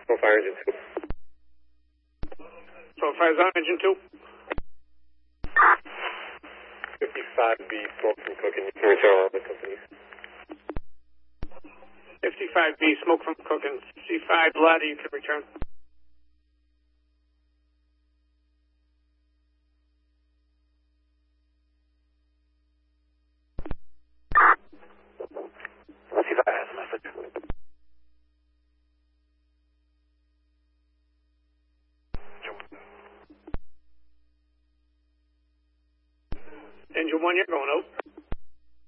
Fire engine 2. Fire's on engine 2. 55B, smoke from cooking. You can return all the companies. 55B, smoke from cooking. C5, ladder, you can return. C5 has a message. Engine 1, you're going out.